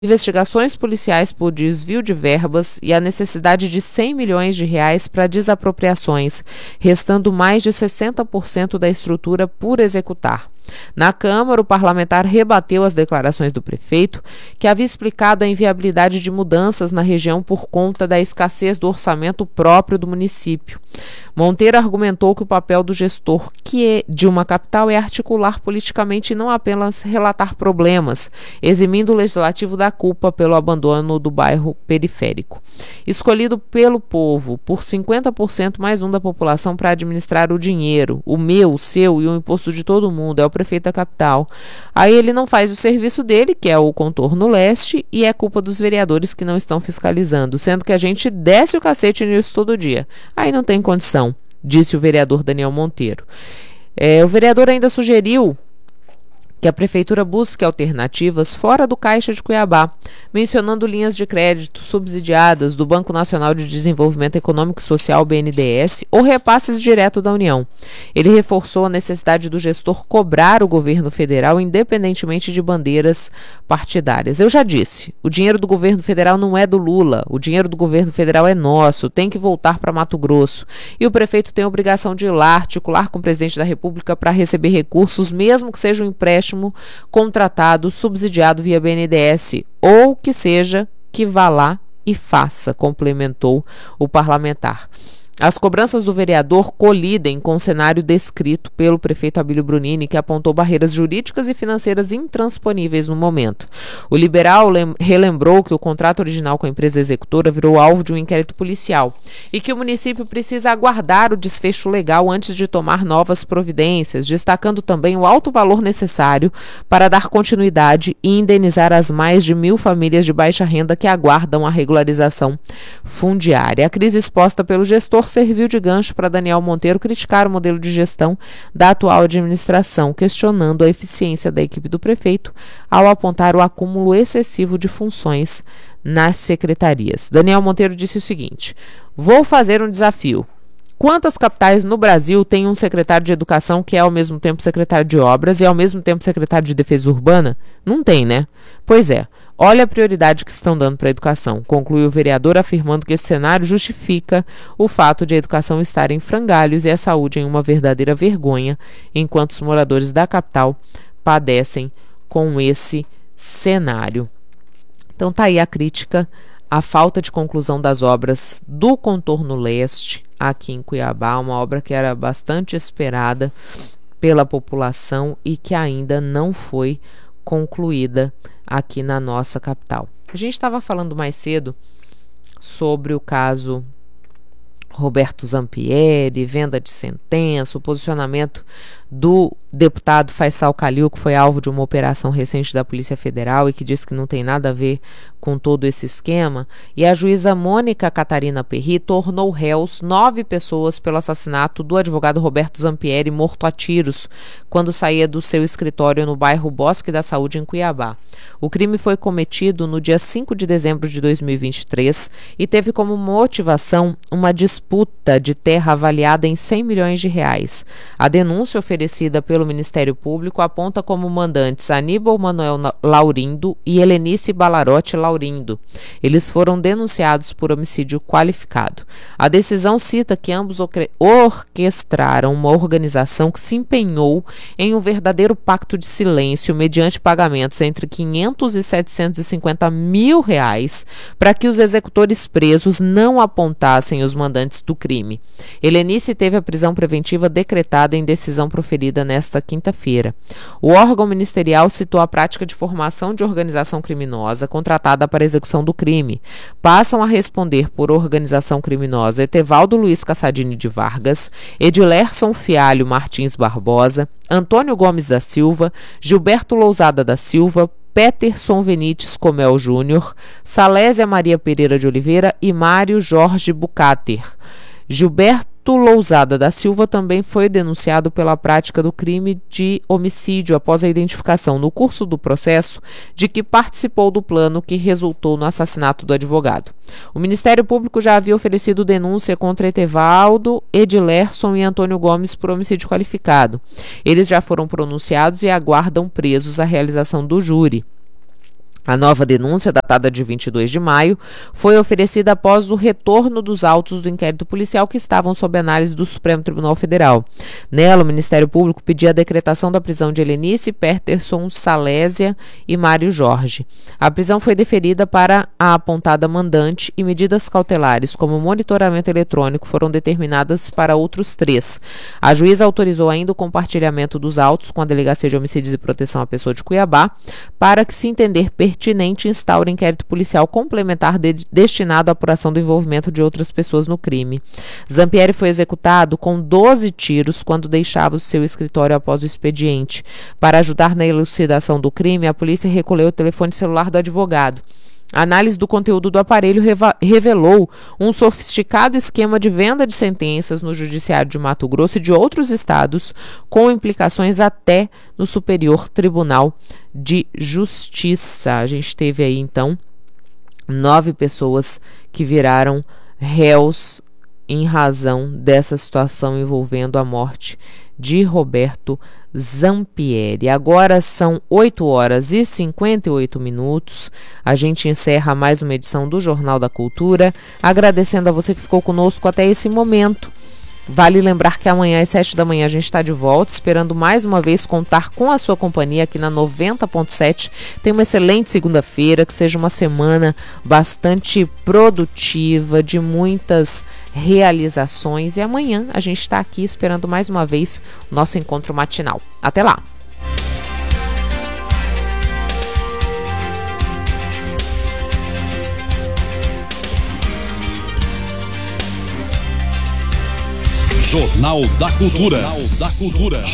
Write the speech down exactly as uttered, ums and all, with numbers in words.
investigações policiais por desvio de verbas e a necessidade de cem milhões de reais para desapropriações, restando mais de sessenta por cento da estrutura por executar. Na Câmara, o parlamentar rebateu as declarações do prefeito, que havia explicado a inviabilidade de mudanças na região por conta da escassez do orçamento próprio do município. Monteiro argumentou que o papel do gestor que é de uma capital é articular politicamente e não apenas relatar problemas, eximindo o legislativo da culpa pelo abandono do bairro periférico. Escolhido pelo povo por cinquenta por cento mais um da população para administrar o dinheiro, o meu, o seu e o imposto de todo mundo, é o prefeito da capital. Aí ele não faz o serviço dele, que é o contorno leste, e é culpa dos vereadores que não estão fiscalizando, sendo que a gente desce o cacete nisso todo dia. Aí não tem condição, disse o vereador Daniel Monteiro. É, o vereador ainda sugeriu que a prefeitura busque alternativas fora do Caixa de Cuiabá, mencionando linhas de crédito subsidiadas do Banco Nacional de Desenvolvimento Econômico e Social, B N D E S, ou repasses direto da União. Ele reforçou a necessidade do gestor cobrar o governo federal independentemente de bandeiras partidárias. Eu já disse, o dinheiro do governo federal não é do Lula, o dinheiro do governo federal é nosso, tem que voltar para Mato Grosso. E o prefeito tem a obrigação de ir lá articular com o presidente da República para receber recursos, mesmo que seja um empréstimo contratado, subsidiado via B N D E S, ou que seja, que vá lá e faça, complementou o parlamentar. As cobranças do vereador colidem com o cenário descrito pelo prefeito Abílio Brunini, que apontou barreiras jurídicas e financeiras intransponíveis no momento. O liberal relembrou que o contrato original com a empresa executora virou alvo de um inquérito policial e que o município precisa aguardar o desfecho legal antes de tomar novas providências, destacando também o alto valor necessário para dar continuidade e indenizar as mais de mil famílias de baixa renda que aguardam a regularização fundiária. A crise exposta pelo gestor serviu de gancho para Daniel Monteiro criticar o modelo de gestão da atual administração, questionando a eficiência da equipe do prefeito ao apontar o acúmulo excessivo de funções nas secretarias. Daniel Monteiro disse o seguinte: vou fazer um desafio. Quantas capitais no Brasil têm um secretário de educação que é ao mesmo tempo secretário de obras e ao mesmo tempo secretário de defesa urbana? Não tem, né? Pois é. Olha a prioridade que estão dando para a educação, concluiu o vereador, afirmando que esse cenário justifica o fato de a educação estar em frangalhos e a saúde em uma verdadeira vergonha, enquanto os moradores da capital padecem com esse cenário. Então tá aí a crítica à falta de conclusão das obras do contorno leste aqui em Cuiabá, uma obra que era bastante esperada pela população e que ainda não foi concluída aqui na nossa capital. A gente estava falando mais cedo sobre o caso Roberto Zampieri, venda de sentença, o posicionamento do deputado Faisal Calil, que foi alvo de uma operação recente da Polícia Federal e que disse que não tem nada a ver com todo esse esquema. E a juíza Mônica Catarina Perri tornou réus nove pessoas pelo assassinato do advogado Roberto Zampieri, morto a tiros, quando saía do seu escritório no bairro Bosque da Saúde, em Cuiabá. O crime foi cometido no dia cinco de dezembro de dois mil e vinte e três e teve como motivação uma disputa de terra avaliada em cem milhões de reais. A denúncia oferecida pelo Ministério Público aponta como mandantes Aníbal Manuel Laurindo e Helenice Balarote Laurindo. Eles foram denunciados por homicídio qualificado. A decisão cita que ambos orquestraram uma organização que se empenhou em um verdadeiro pacto de silêncio mediante pagamentos entre quinhentos e setecentos e cinquenta mil reais para que os executores presos não apontassem os mandantes do crime. Helenice teve a prisão preventiva decretada em decisão proferida nesta quinta-feira. O órgão ministerial citou a prática de formação de organização criminosa contratada para a execução do crime. Passam a responder por organização criminosa Etevaldo Luiz Cassadini de Vargas, Edilerson Fialho Martins Barbosa, Antônio Gomes da Silva, Gilberto Lousada da Silva, Peterson Venites Comel Júnior, Salésia Maria Pereira de Oliveira e Mário Jorge Bucater. Gilberto Lousada da Silva também foi denunciado pela prática do crime de homicídio após a identificação no curso do processo de que participou do plano que resultou no assassinato do advogado. O Ministério Público já havia oferecido denúncia contra Etevaldo, Edilerson e Antônio Gomes por homicídio qualificado. Eles já foram pronunciados e aguardam presos a realização do júri. A nova denúncia, datada de vinte e dois de maio, foi oferecida após o retorno dos autos do inquérito policial que estavam sob análise do Supremo Tribunal Federal. Nela, o Ministério Público pedia a decretação da prisão de Helenice, Peterson, Salésia e Mário Jorge. A prisão foi deferida para a apontada mandante e medidas cautelares, como monitoramento eletrônico, foram determinadas para outros três. A juíza autorizou ainda o compartilhamento dos autos com a Delegacia de Homicídios e Proteção à Pessoa de Cuiabá, para que se entender pertinente instaura inquérito policial complementar de, destinado à apuração do envolvimento de outras pessoas no crime. Zampieri foi executado com doze tiros quando deixava o seu escritório após o expediente. Para ajudar na elucidação do crime, a polícia recolheu o telefone celular do advogado. A análise do conteúdo do aparelho revelou um sofisticado esquema de venda de sentenças no Judiciário de Mato Grosso e de outros estados, com implicações até no Superior Tribunal de Justiça. A gente teve aí, então, nove pessoas que viraram réus em razão dessa situação envolvendo a morte de Roberto Zampieri. Agora são oito horas e cinquenta e oito minutos. A gente encerra mais uma edição do Jornal da Cultura, agradecendo a você que ficou conosco até esse momento. Vale lembrar que amanhã às sete da manhã a gente está de volta, esperando mais uma vez contar com a sua companhia aqui na noventa ponto sete. Tem uma excelente segunda-feira, que seja uma semana bastante produtiva, de muitas realizações. E amanhã a gente está aqui esperando mais uma vez o nosso encontro matinal. Até lá! Jornal da Cultura. Jornal da Cultura.